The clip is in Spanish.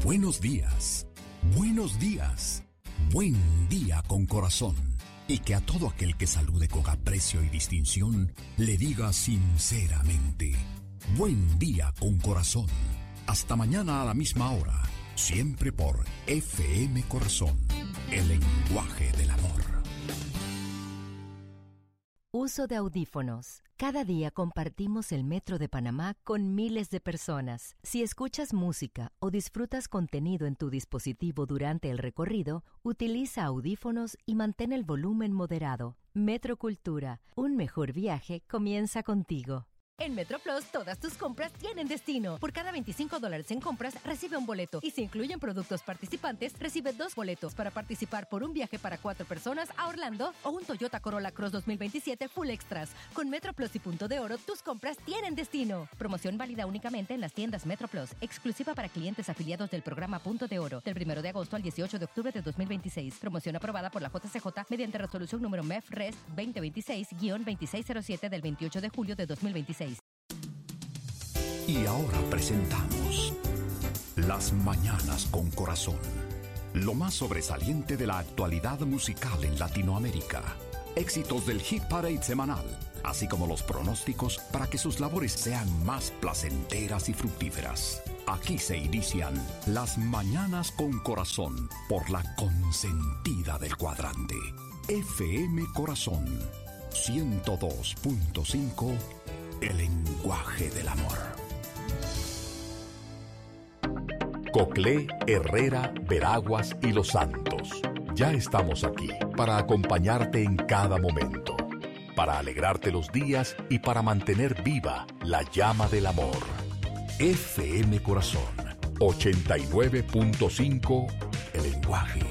Buenos días, buenos días, buen día con corazón. Y que a todo aquel que salude con aprecio y distinción le diga sinceramente, buen día con corazón. Hasta mañana a la misma hora, siempre por FM Corazón, el lenguaje del amor. Uso de audífonos. Cada día compartimos el Metro de Panamá con miles de personas. Si escuchas música o disfrutas contenido en tu dispositivo durante el recorrido, utiliza audífonos y mantén el volumen moderado. Metro Cultura. Un mejor viaje comienza contigo. En MetroPlus, todas tus compras tienen destino. Por cada $25 en compras, recibe un boleto. Y si incluyen productos participantes, recibe 2 boletos para participar por un viaje para 4 personas a Orlando o un Toyota Corolla Cross 2027 Full Extras. Con MetroPlus y Punto de Oro, tus compras tienen destino. Promoción válida únicamente en las tiendas MetroPlus. Exclusiva para clientes afiliados del programa Punto de Oro. Del 1 de agosto al 18 de octubre de 2026. Promoción aprobada por la JCJ mediante resolución número MEF-RES 2026-2607 del 28 de julio de 2026. Y ahora presentamos Las Mañanas con Corazón. Lo más sobresaliente de la actualidad musical en Latinoamérica. Éxitos del Hit Parade semanal, así como los pronósticos para que sus labores sean más placenteras y fructíferas. Aquí se inician Las Mañanas con Corazón por la consentida del cuadrante. FM Corazón 102.5, el lenguaje del amor. Coclé, Herrera, Veraguas y Los Santos. Ya estamos aquí para acompañarte en cada momento, para alegrarte los días y para mantener viva la llama del amor. FM Corazón 89.5, el lenguaje